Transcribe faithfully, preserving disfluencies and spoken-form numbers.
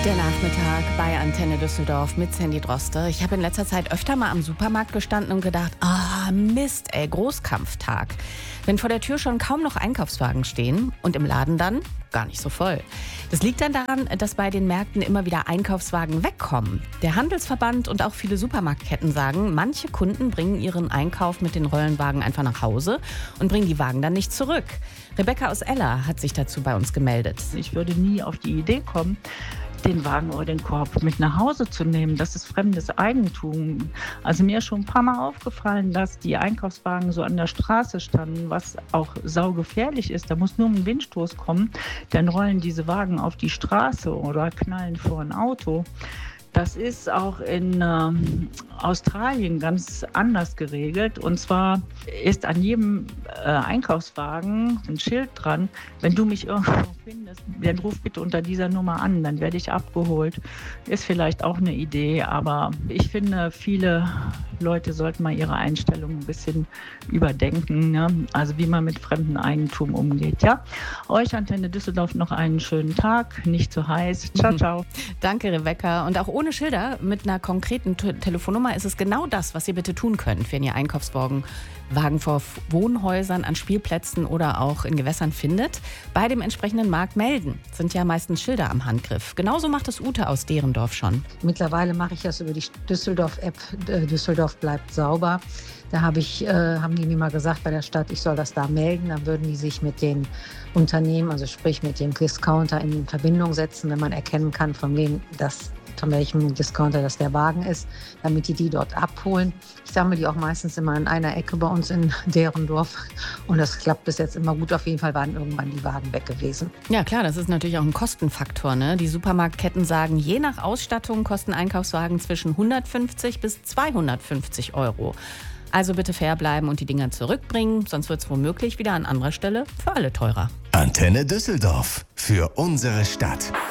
Der Nachmittag bei Antenne Düsseldorf mit Sandy Droste. Ich habe in letzter Zeit öfter mal am Supermarkt gestanden und gedacht, ah oh, Mist, ey, Großkampftag. Wenn vor der Tür schon kaum noch Einkaufswagen stehen und im Laden dann gar nicht so voll. Das liegt dann daran, dass bei den Märkten immer wieder Einkaufswagen wegkommen. Der Handelsverband und auch viele Supermarktketten sagen, manche Kunden bringen ihren Einkauf mit den Rollenwagen einfach nach Hause und bringen die Wagen dann nicht zurück. Rebecca aus Eller hat sich dazu bei uns gemeldet. Ich würde nie auf die Idee kommen, den Wagen oder den Korb mit nach Hause zu nehmen. Das ist fremdes Eigentum. Also mir ist schon ein paar Mal aufgefallen, dass die Einkaufswagen so an der Straße standen, was auch saugefährlich ist. Da muss nur ein Windstoß kommen, dann rollen diese Wagen auf die Straße oder knallen vor ein Auto. Das ist auch in äh, Australien ganz anders geregelt. Und zwar ist an jedem äh, Einkaufswagen ein Schild dran: Wenn du mich irgendwo findest, dann ruf bitte unter dieser Nummer an, dann werde ich abgeholt. Ist vielleicht auch eine Idee, aber ich finde, viele Leute sollten mal ihre Einstellung ein bisschen überdenken, ne? Also wie man mit fremdem Eigentum umgeht. Ja? Euch Antenne Düsseldorf noch einen schönen Tag, nicht zu heiß. Ciao, ciao. Danke, Rebecca. Und auch ohne Schilder, mit einer konkreten T- Telefonnummer ist es genau das, was ihr bitte tun könnt, wenn ihr Einkaufswagen Wagen vor Wohnhäusern, an Spielplätzen oder auch in Gewässern findet. Bei dem entsprechenden Markt melden. Sind ja meistens Schilder am Handgriff. Genauso macht es Ute aus Derendorf schon. Mittlerweile mache ich das über die Düsseldorf-App. Düsseldorf bleibt sauber. Da habe ich, äh, haben die mir mal gesagt bei der Stadt, ich soll das da melden. Dann würden die sich mit den Unternehmen, also sprich mit dem Discounter, in Verbindung setzen, wenn man erkennen kann, von wem das von welchem Discounter das der Wagen ist, damit die die dort abholen. Ich sammle die auch meistens immer in einer Ecke bei uns in Derendorf und das klappt bis jetzt immer gut. Auf jeden Fall waren irgendwann die Wagen weg gewesen. Ja klar, das ist natürlich auch ein Kostenfaktor, ne? Die Supermarktketten sagen, je nach Ausstattung kosten Einkaufswagen zwischen hundertfünfzig bis zweihundertfünfzig Euro. Also bitte fair bleiben und die Dinger zurückbringen, sonst wird es womöglich wieder an anderer Stelle für alle teurer. Antenne Düsseldorf, für unsere Stadt.